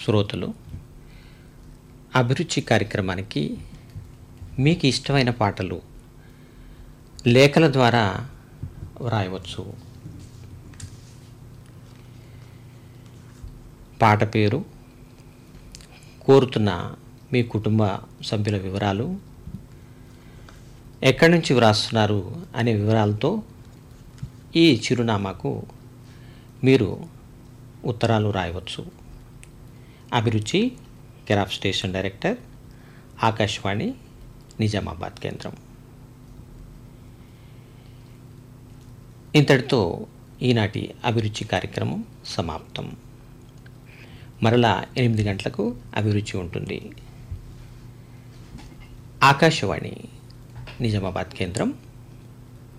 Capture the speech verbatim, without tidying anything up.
శ్రోతలు అభిరుచి కార్యక్రమానికి మీకు ఇష్టమైన పాటలు లేఖల ద్వారా వ్రాయవచ్చు. పాట పేరు, కోరుతున్న మీ కుటుంబ సభ్యుల వివరాలు, ఎక్కడి నుంచి వ్రాస్తున్నారు అనే వివరాలతో ఈ చిరునామాకు మీరు ఉత్తరాలు రాయవచ్చు. అభిరుచి, care of station director, Akashvani Nizamabad కేంద్రం. ఇంతటితో ఈనాటి అభిరుచి కార్యక్రమం సమాప్తం. మరలా ఎనిమిది గంటలకు అభిరుచి ఉంటుంది. ఆకాశవాణి నిజామాబాద్ కేంద్రం.